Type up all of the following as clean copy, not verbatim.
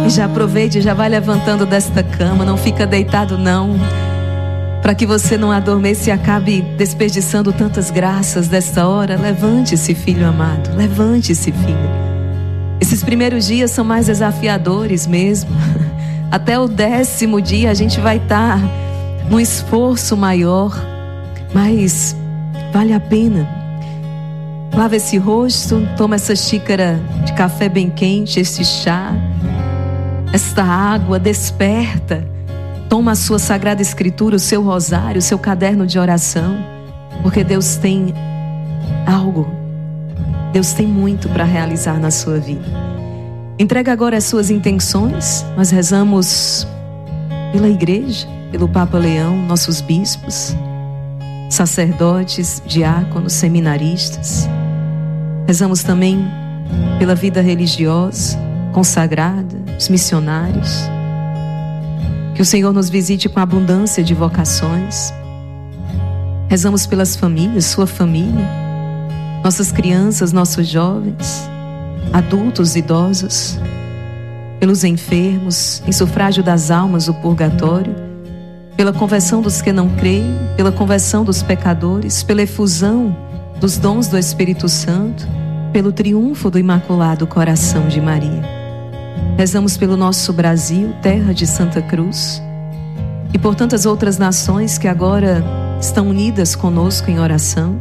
E já aproveite, já vai levantando desta cama. Não fica deitado não, para que você não adormeça e acabe desperdiçando tantas graças desta hora. Levante-se, filho amado, levante-se, filho. Esses primeiros dias são mais desafiadores mesmo. Até o 10º dia a gente vai estar num esforço maior, mas vale a pena. Lava esse rosto, toma essa xícara de café bem quente, esse chá, esta água, desperta. Toma a sua Sagrada Escritura, o seu rosário, o seu caderno de oração, porque Deus tem algo, Deus tem muito para realizar na sua vida. Entrega agora as suas intenções. Nós rezamos pela igreja, pelo Papa Leão, nossos bispos, sacerdotes, diáconos, seminaristas. Rezamos também pela vida religiosa, consagrada, os missionários. Que o Senhor nos visite com abundância de vocações. Rezamos pelas famílias, sua família, nossas crianças, nossos jovens, adultos, idosos, pelos enfermos, em sufrágio das almas, o purgatório, pela conversão dos que não creem, pela conversão dos pecadores, pela efusão dos dons do Espírito Santo, pelo triunfo do Imaculado Coração de Maria. Rezamos pelo nosso Brasil, terra de Santa Cruz, e por tantas outras nações que agora estão unidas conosco em oração,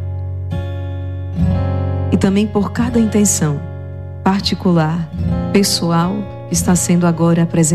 e também por cada intenção particular, pessoal, que está sendo agora apresentada.